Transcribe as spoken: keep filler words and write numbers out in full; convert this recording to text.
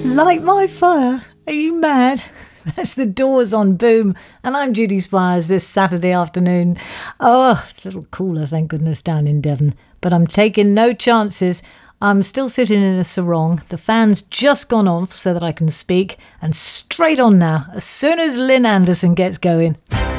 Light my fire? Are you mad? That's the Doors on Boom, and I'm Judy Spires this Saturday afternoon. Oh, it's a little cooler, thank goodness, down in Devon, but I'm taking no chances. I'm still sitting in a sarong. The fan's just gone off so that I can speak, and straight on now, as soon as Lynn Anderson gets going.